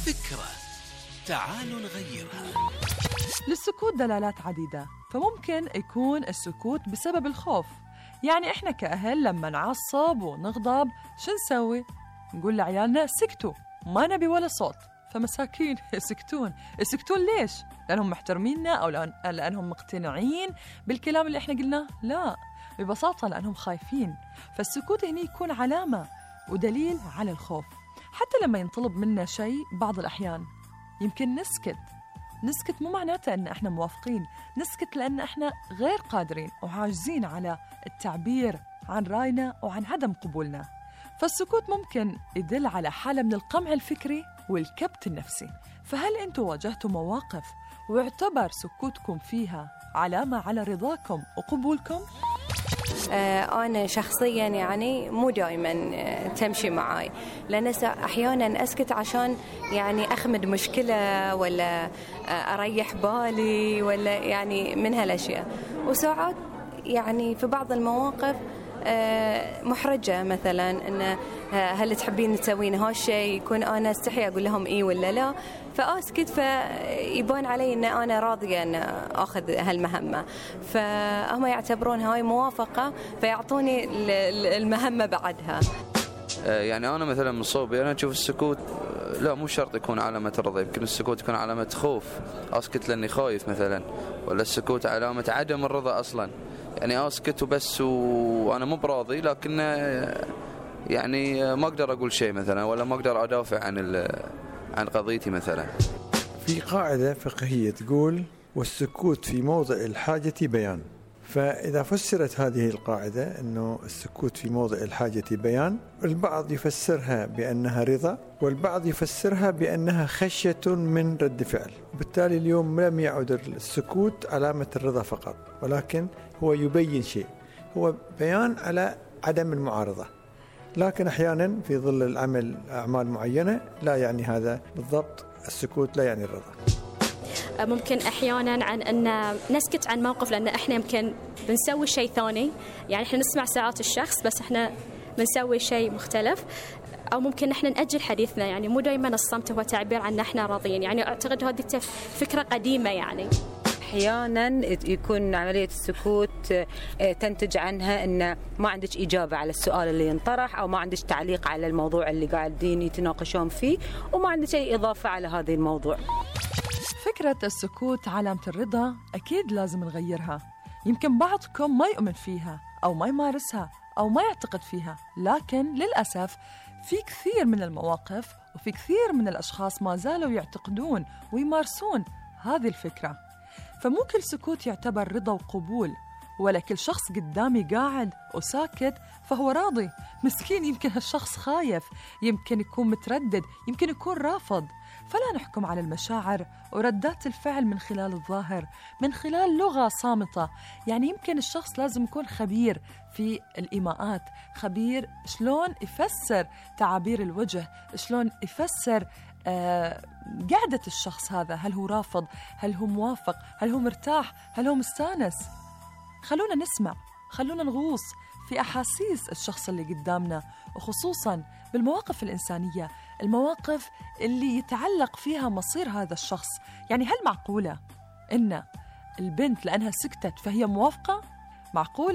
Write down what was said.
فكرة تعالوا نغيرها. للسكوت دلالات عديدة، فممكن يكون السكوت بسبب الخوف. يعني إحنا كأهل لما نعصب ونغضب شو نسوي؟ نقول لعيالنا سكتوا، ما نبي ولا صوت. فمساكين يسكتون ليش؟ لأنهم محترميننا أو لأنهم مقتنعين بالكلام اللي إحنا قلناه؟ لا، ببساطة لأنهم خايفين. فالسكوت هنا يكون علامة ودليل على الخوف. حتى لما ينطلب منا شيء بعض الأحيان يمكن نسكت مو معناته أن إحنا موافقين، نسكت لأن إحنا غير قادرين وعاجزين على التعبير عن رأينا وعن عدم قبولنا. فالسكوت ممكن يدل على حالة من القمع الفكري والكبت النفسي. فهل أنتم واجهتوا مواقف واعتبر سكوتكم فيها علامة على رضاكم وقبولكم؟ أنا شخصياً يعني مو دائماً تمشي معاي، لأن أحياناً أسكت عشان يعني أخمد مشكلة ولا أريح بالي ولا يعني من هالأشياء. وساعات يعني في بعض المواقف محرجة، مثلاً إن هل تحبين تسوين هالشيء، يكون أنا استحي أقول لهم إيه ولا لا، فأسكت فيبان علي أن أنا راضية أن أخذ هالمهمة، فهم يعتبرون هاي موافقة فيعطوني المهمة بعدها. يعني أنا مثلا من صوبي أنا أشوف السكوت لا مو شرط يكون علامة رضا، يمكن السكوت يكون علامة خوف، أسكت لأني خايف مثلا، ولا السكوت علامة عدم الرضا أصلا، يعني أسكت وبس وأنا مو براضي، لكن يعني ما أقدر أقول شيء مثلا، ولا ما أقدر أدافع عن قضيتي مثلا. في قاعدة فقهية تقول والسكوت في موضع الحاجة بيان. فإذا فسرت هذه القاعدة أنه السكوت في موضع الحاجة بيان، البعض يفسرها بأنها رضا، والبعض يفسرها بأنها خشية من رد فعل. بالتالي اليوم لم يعد السكوت علامة الرضا فقط، ولكن هو يبين شيء، هو بيان على عدم المعارضة. لكن أحيانا في ظل العمل أعمال معينة لا يعني هذا بالضبط، السكوت لا يعني الرضا. ممكن أحيانا عن أن نسكت عن موقف لأن إحنا يمكن بنسوي شيء ثاني، يعني إحنا نسمع ساعات الشخص بس إحنا بنسوي شيء مختلف، أو ممكن إحنا نأجل حديثنا. يعني مو دايما الصمت هو تعبير عن إحنا راضيين، يعني أعتقد هذه فكرة قديمة. يعني أحيانا يكون عملية السكوت تنتج عنها أن ما عندك إجابة على السؤال اللي ينطرح، أو ما عندك تعليق على الموضوع اللي قاعدين يتناقشون فيه، وما عندك أي إضافة على هذا الموضوع. فكرة السكوت علامة الرضا أكيد لازم نغيرها. يمكن بعضكم ما يؤمن فيها أو ما يمارسها أو ما يعتقد فيها، لكن للأسف في كثير من المواقف وفي كثير من الأشخاص ما زالوا يعتقدون ويمارسون هذه الفكرة. فمو كل سكوت يعتبر رضا وقبول، ولا كل شخص قدامي قاعد وساكت فهو راضي. مسكين، يمكن هالشخص خايف، يمكن يكون متردد، يمكن يكون رافض. فلا نحكم على المشاعر وردات الفعل من خلال الظاهر، من خلال لغة صامتة. يعني يمكن الشخص لازم يكون خبير في الإيماءات، خبير شلون يفسر تعابير الوجه، شلون يفسر قعدة الشخص هذا، هل هو رافض، هل هو موافق، هل هو مرتاح، هل هو مستانس. خلونا نسمع، خلونا نغوص في أحاسيس الشخص اللي قدامنا، وخصوصاً بالمواقف الإنسانية، المواقف اللي يتعلق فيها مصير هذا الشخص. يعني هل معقولة إن البنت لأنها سكتت فهي موافقة؟ معقولة